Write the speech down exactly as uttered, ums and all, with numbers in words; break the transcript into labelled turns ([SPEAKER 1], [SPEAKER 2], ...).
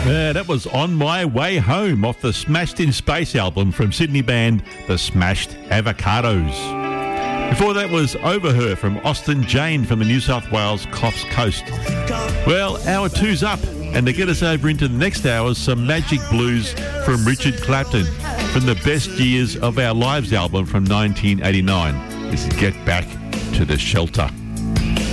[SPEAKER 1] Uh, that was On My Way Home off the Smashed in Space album from Sydney band The Smashed Avocados. Before that was Over Her from Austin Jane from the New South Wales Coffs Coast. Well, hour two's up, and to get us over into the next hour, some Magic Blues from Richard Clapton from the Best Years of Our Lives album from nineteen eighty-nine. This is Get Back to the Shelter.